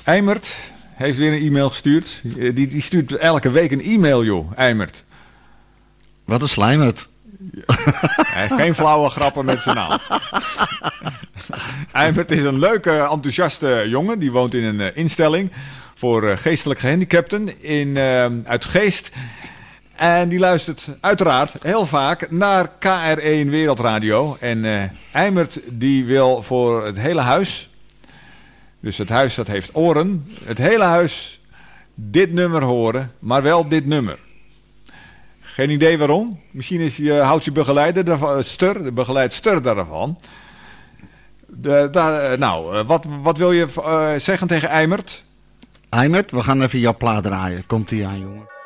Eimert heeft weer een e-mail gestuurd. Die stuurt elke week een e-mail, joh, Eimert. Wat een slijmert. Hij heeft geen flauwe grappen met zijn naam. Eimert is een leuke, enthousiaste jongen. Die woont in een instelling voor geestelijk gehandicapten uit Geest. En die luistert uiteraard heel vaak naar KR1 Wereldradio. En Eimert die wil voor het hele huis, dus het huis dat heeft oren, het hele huis dit nummer horen, maar wel dit nummer. Geen idee waarom. Misschien houdt je begeleider daarvan, de begeleidster daarvan. Wat wil je zeggen tegen Eimert? Eimert, we gaan even jouw plaat draaien. Komt-ie aan, jongen.